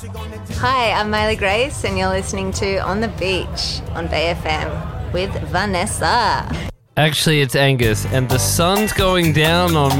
Hi, I'm Miley Grace, and you're listening to On the Beach on Bay FM with Vanessa. Actually, it's Angus, and the sun's going down on